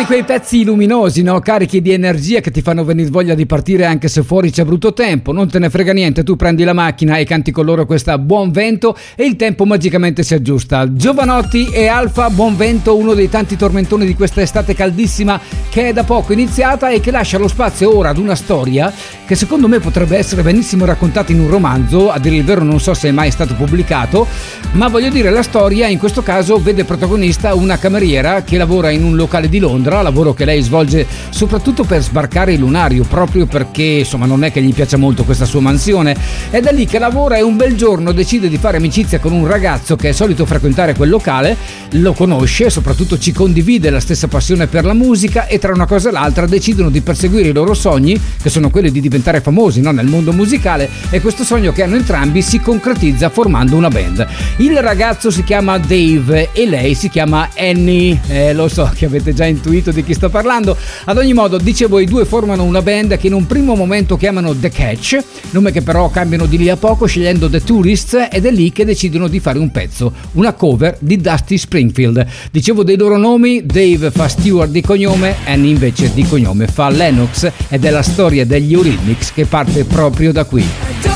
Sai quei pezzi luminosi, no? Carichi di energia che ti fanno venire voglia di partire anche se fuori c'è brutto tempo. Non te ne frega niente, tu prendi la macchina e canti con loro questa Buon Vento e il tempo magicamente si aggiusta. Giovanotti e Alfa, Buon Vento, uno dei tanti tormentoni di questa estate caldissima che è da poco iniziata e che lascia lo spazio ora ad una storia che secondo me potrebbe essere benissimo raccontata in un romanzo. A dire il vero non so se è mai stato pubblicato, ma voglio dire, la storia in questo caso vede protagonista una cameriera che lavora in un locale di Londra, lavoro che lei svolge soprattutto per sbarcare il lunario, proprio perché insomma non è che gli piaccia molto questa sua mansione. È da lì che lavora e un bel giorno decide di fare amicizia con un ragazzo che è solito frequentare quel locale, lo conosce, soprattutto ci condivide la stessa passione per la musica e tra una cosa e l'altra decidono di perseguire i loro sogni, che sono quelli di diventare famosi, no? Nel mondo musicale, e questo sogno che hanno entrambi si concretizza formando una band. Il ragazzo si chiama Dave e lei si chiama Annie, lo so che avete già intuito di chi sto parlando. Ad ogni modo, dicevo, i due formano una band che in un primo momento chiamano The Catch, nome che però cambiano di lì a poco scegliendo The Tourists, ed è lì che decidono di fare un pezzo, una cover di Dusty Springfield. Dicevo dei loro nomi, Dave fa Stewart di cognome, Annie invece di cognome fa Lennox, ed è la storia degli Eurythmics che parte proprio da qui.